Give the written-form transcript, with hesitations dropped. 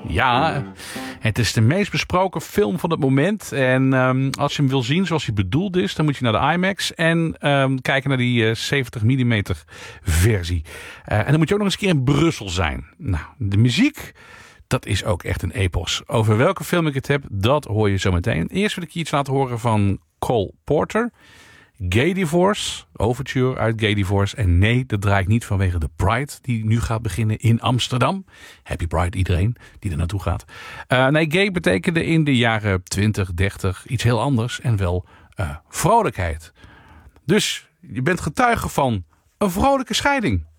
Ja, het is de meest besproken film van het moment. En als je hem wil zien zoals hij bedoeld is, dan moet je naar de IMAX en kijken naar die 70 mm versie. En dan moet je ook nog eens een keer in Brussel zijn. Nou, de muziek, dat is ook echt een epos. Over welke film ik het heb, dat hoor je zo meteen. Eerst wil ik je iets laten horen van Cole Porter. Gay Divorce, Overture uit Gay Divorce. En nee, dat draai ik niet vanwege de Pride die nu gaat beginnen in Amsterdam. Happy Pride iedereen die er naartoe gaat. Nee, gay betekende in de jaren 20, 30 iets heel anders en wel vrolijkheid. Dus je bent getuige van een vrolijke scheiding.